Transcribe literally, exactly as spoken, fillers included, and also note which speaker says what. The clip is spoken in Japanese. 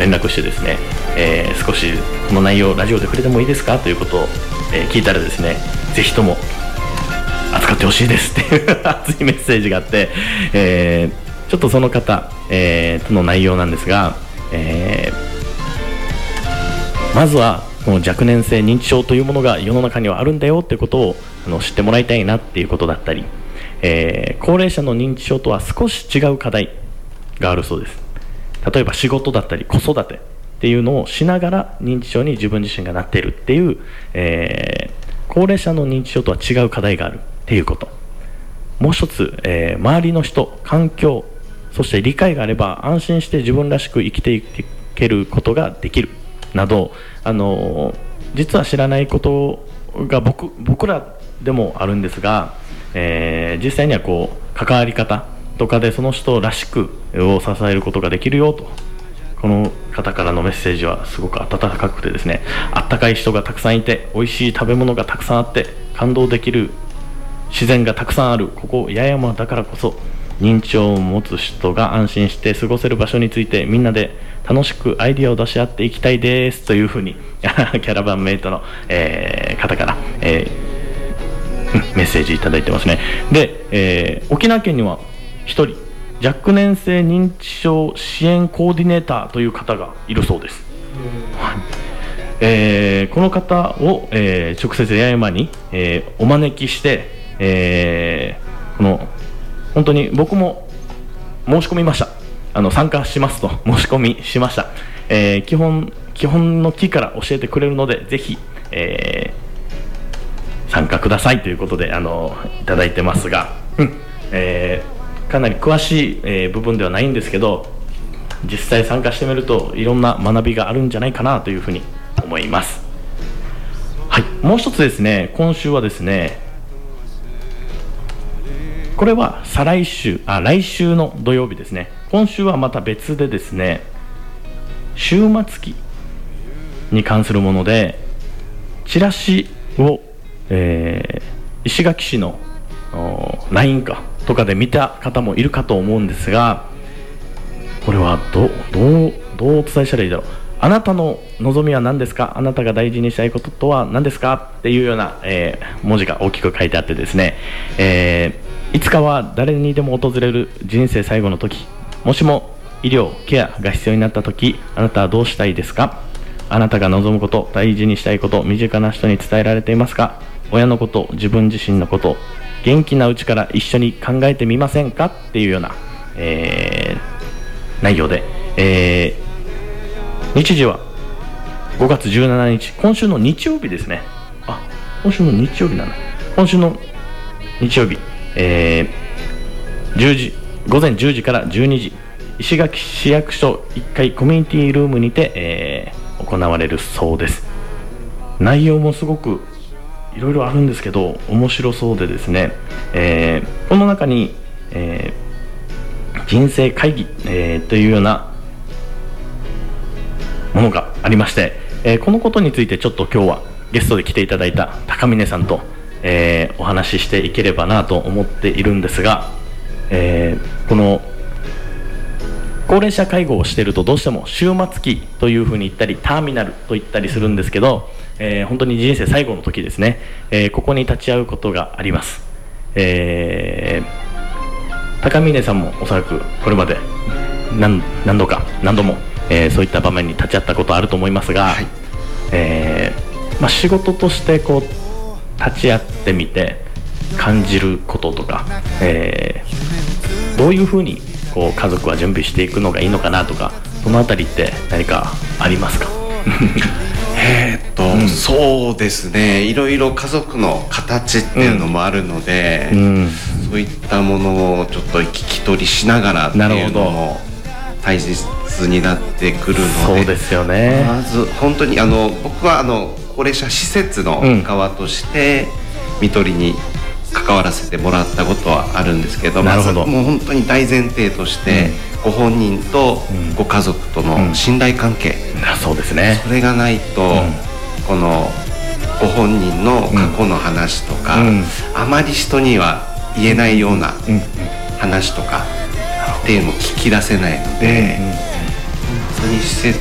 Speaker 1: 連絡してですね、えー、少しこの内容ラジオで触れてもいいですかということを、えー、聞いたらですね、ぜひとも扱ってほしいですっていう熱いメッセージがあって、えー、ちょっとその方、えー、との内容なんですが、えー、まずはこの若年性認知症というものが世の中にはあるんだよということをあの知ってもらいたいなっていうことだったり、えー、高齢者の認知症とは少し違う課題があるそうです。例えば仕事だったり子育てっていうのをしながら認知症に自分自身がなっているっていう、えー、高齢者の認知症とは違う課題があるっていうこと。もう一つ、えー、周りの人、環境、そして理解があれば安心して自分らしく生きていけることができるなど、あのー、実は知らないことが 僕, 僕らでもあるんですが、えー、実際にはこう関わり方とかでその人らしくを支えることができるよと、この方からのメッセージはすごく温かくてですね、あったかい人がたくさんいて、美味しい食べ物がたくさんあって、感動できる自然がたくさんあるここ八重山だからこそ、認知症を持つ人が安心して過ごせる場所についてみんなで楽しくアイディアを出し合っていきたいですというふうにキャラバンメイトの、えー、方から、えー、メッセージいただいてますね。で、えー、沖縄県には一人若年性認知症支援コーディネーターという方がいるそうです。はい、えー、この方を、えー、直接八重山に、えー、お招きして、えー、この本当に僕も申し込みました。あの参加しますと申し込みしました。えー、基本基本のキーから教えてくれるので、ぜひ、えー、参加くださいということであのいただいてますが、うん、えー、かなり詳しい、えー、部分ではないんですけど、実際参加してみるといろんな学びがあるんじゃないかなというふうに思います。はい、もう一つですね、今週はですね、これは再来週、あ、来週の土曜日ですね。今週はまた別でですね、終末期に関するもので、チラシを、えー、石垣市の ライン かとかで見た方もいるかと思うんですが、これはどう、どう、どうお伝えしたらいいだろう。あなたの望みは何ですか、あなたが大事にしたいこととは何ですかっていうような、えー、文字が大きく書いてあってですね、えーいつかは誰にでも訪れる人生最後の時、もしも医療ケアが必要になった時、あなたはどうしたいですか。あなたが望むこと、大事にしたいこと、身近な人に伝えられていますか。親のこと、自分自身のこと、元気なうちから一緒に考えてみませんかっていうような、えー、内容で、えー、日時はごがつじゅうしちにち、今週の日曜日ですね。あ、今週の日曜日なんだ。今週の日曜日、えー、じゅうじ、ごぜんじゅうじからじゅうにじ、石垣市役所いっかいコミュニティルームにて、えー、行われるそうです。内容もすごくいろいろあるんですけど面白そうでですね、えー、この中に、えー、人生会議、えー、というようなものがありまして、えー、このことについてちょっと今日はゲストで来ていただいた高峰さんとえー、お話ししていければなと思っているんですが、えー、この高齢者介護をしているとどうしても終末期というふうに言ったりターミナルと言ったりするんですけど、えー、本当に人生最後の時ですね、えー、ここに立ち会うことがあります。えー、高峰さんもおそらくこれまで 何, 何度か何度も、えー、そういった場面に立ち会ったことあると思いますが、はい、えーまあ、仕事としてこう立ち会ってみて感じることとか、えー、どういうふうにこう家族は準備していくのがいいのかなとか、そのあたりって何かありますか？
Speaker 2: えーっと、うん、そうですね、いろいろ家族の形っていうのもあるので、うん、そういったものをちょっと聞き取りしながらっていうのも大切になってくるので、
Speaker 1: そうですよね。
Speaker 2: まず本当にあの僕はあの高齢者施設の側として看取りに関わらせてもらったことはあるんですけど、
Speaker 1: なるほど、
Speaker 2: まずもう本当に大前提として、うん、ご本人とご家族との信頼関係、
Speaker 1: うん、そうですね、
Speaker 2: それがないと、うん、このご本人の過去の話とか、うん、あまり人には言えないような話とかっていうのも聞き出せないので、うんうん、本当に施設